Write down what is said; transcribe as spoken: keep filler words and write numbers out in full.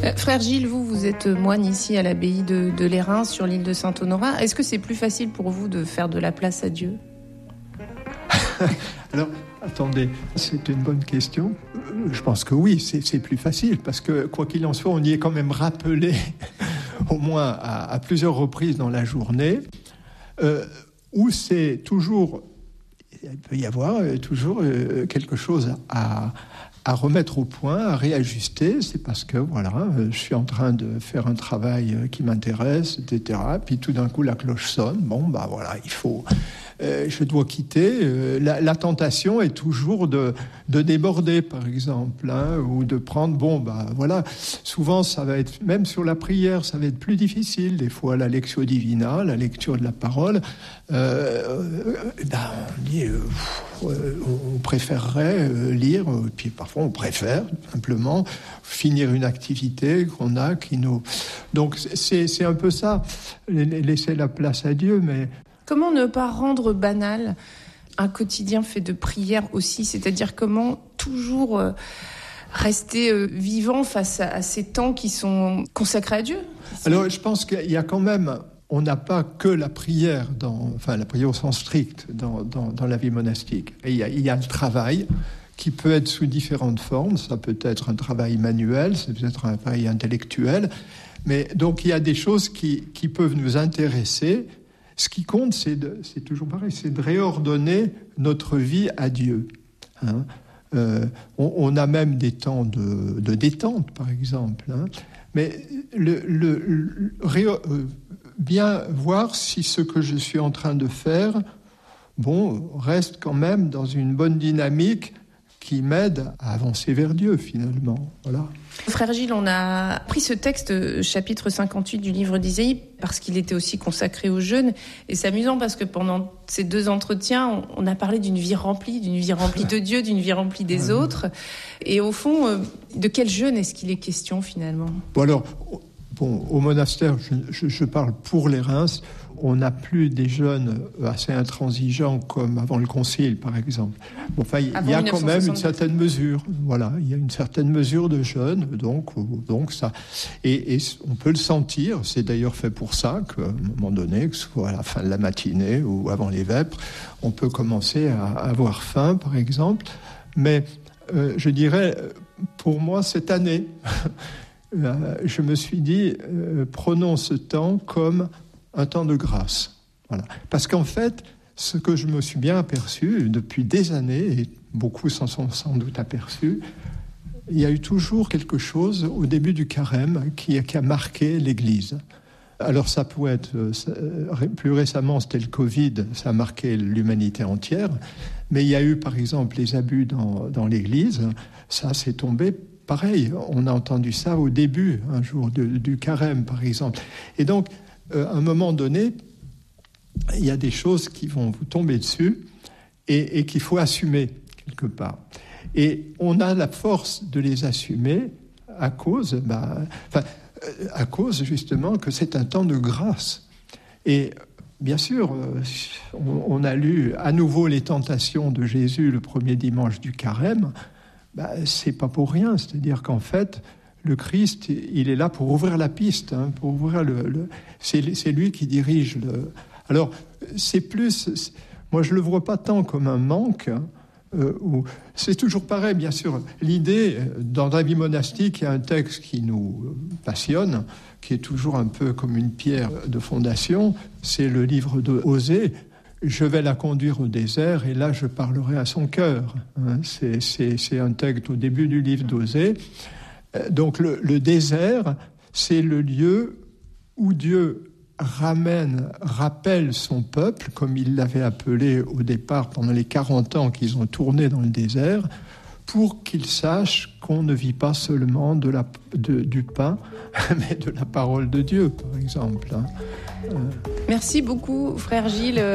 Euh, frère Gilles, vous, vous êtes moine ici à l'abbaye de, de Lérins, sur l'île de Saint-Honorat. Est-ce que c'est plus facile pour vous de faire de la place à Dieu ? Alors, attendez, c'est une bonne question. Je pense que oui, c'est, c'est plus facile, parce que, quoi qu'il en soit, on y est quand même rappelé, au moins à, à plusieurs reprises dans la journée, euh, où c'est toujours, il peut y avoir toujours euh, quelque chose à, à remettre au point, à réajuster. C'est parce que, voilà, je suis en train de faire un travail qui m'intéresse, et cetera. Puis tout d'un coup, la cloche sonne. Bon, bah voilà, il faut... Euh, je dois quitter. Euh, la, la tentation est toujours de, de déborder, par exemple, hein, ou de prendre, bon, bah voilà, souvent ça va être, même sur la prière, ça va être plus difficile, des fois la lectio divina, la lecture de la parole, euh, euh, ben, on dit, euh, euh, on préférerait euh, lire, euh, puis parfois on préfère simplement finir une activité qu'on a, qui nous... Donc c'est, c'est un peu ça, laisser la place à Dieu, mais... Comment ne pas rendre banal un quotidien fait de prière aussi ? C'est-à-dire comment toujours euh, rester euh, vivant face à, à ces temps qui sont consacrés à Dieu ? Alors, je pense qu'il y a quand même... On n'a pas que la prière, dans, enfin la prière au sens strict, dans, dans, dans la vie monastique. Et il y a, il y a le travail qui peut être sous différentes formes. Ça peut être un travail manuel, ça peut être un travail intellectuel. Mais donc, il y a des choses qui, qui peuvent nous intéresser. Ce qui compte, c'est, de, c'est toujours pareil, c'est de réordonner notre vie à Dieu. Hein. Euh, on, on a même des temps de, de détente, par exemple. Hein. Mais le, le, le, ré, euh, bien voir si ce que je suis en train de faire, bon, reste quand même dans une bonne dynamique qui m'aide à avancer vers Dieu, finalement. Voilà. Frère Gilles, on a pris ce texte, chapitre cinquante-huit du livre d'Isaïe, parce qu'il était aussi consacré au jeûne. Et c'est amusant parce que pendant ces deux entretiens, on a parlé d'une vie remplie, d'une vie remplie de Dieu, d'une vie remplie des autres. Et au fond, de quel jeûne est-ce qu'il est question, finalement ? Bon, alors, bon, au monastère, je, je, je parle pour les Reims. On n'a plus des jeûnes assez intransigeants comme avant le Concile, par exemple. Bon, enfin, il y a quand même une certaine mesure. Voilà, il y a une certaine mesure de jeûne, donc, donc ça. Et, et on peut le sentir. C'est d'ailleurs fait pour ça qu'à un moment donné, que ce soit à la fin de la matinée ou avant les vêpres, on peut commencer à avoir faim, par exemple. Mais euh, je dirais, pour moi, cette année, je me suis dit, euh, prenons ce temps comme un temps de grâce. Voilà. Parce qu'en fait, ce que je me suis bien aperçu depuis des années, et beaucoup s'en sont sans doute aperçus, il y a eu toujours quelque chose au début du carême qui, qui a marqué l'Église. Alors ça pouvait être, plus récemment c'était le Covid, ça a marqué l'humanité entière, mais il y a eu par exemple les abus dans, dans l'Église, ça s'est tombé pareil, on a entendu ça au début, un jour de, du carême par exemple. Et donc, Euh, à un moment donné, il y a des choses qui vont vous tomber dessus et, et qu'il faut assumer quelque part. Et on a la force de les assumer à cause, bah, enfin, à cause justement que c'est un temps de grâce. Et bien sûr, on, on a lu à nouveau les tentations de Jésus le premier dimanche du carême. Bah, c'est pas pour rien, c'est-à-dire qu'en fait, le Christ, il est là pour ouvrir la piste, hein, pour ouvrir le, le c'est, c'est lui qui dirige le. Alors, c'est plus, c'est, moi je le vois pas tant comme un manque. Hein, euh, où, c'est toujours pareil, bien sûr. L'idée, dans la vie monastique, il y a un texte qui nous passionne, qui est toujours un peu comme une pierre de fondation. C'est le livre de Osée. Je vais la conduire au désert et là je parlerai à son cœur. Hein, c'est, c'est, c'est un texte au début du livre d'Osée. Donc le, le désert, c'est le lieu où Dieu ramène, rappelle son peuple, comme il l'avait appelé au départ pendant les quarante ans qu'ils ont tourné dans le désert, pour qu'ils sachent qu'on ne vit pas seulement de la, de, du pain, mais de la parole de Dieu, par exemple. Merci beaucoup, frère Gilles.